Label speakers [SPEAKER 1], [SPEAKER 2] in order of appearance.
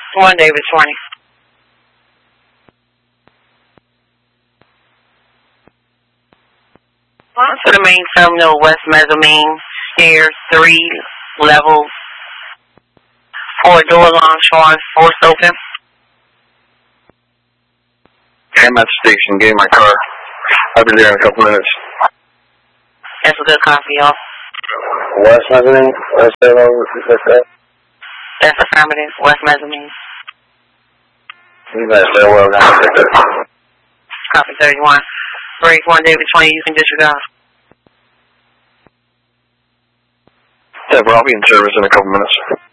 [SPEAKER 1] 1 David 20. On to the main terminal, West Mezzanine, stairs, 3 levels, 4 door lounge, 4 open.
[SPEAKER 2] I'm at the station getting my car. I'll be there in a couple minutes.
[SPEAKER 1] That's a good copy, y'all.
[SPEAKER 2] West Mezzanine? What's that?
[SPEAKER 1] That's affirmative, West Mezzanine.
[SPEAKER 2] You better say well down.
[SPEAKER 1] Copy 31. Break 1 David 20, you can disregard.
[SPEAKER 2] Yeah, bro, I'll be in service in a couple minutes.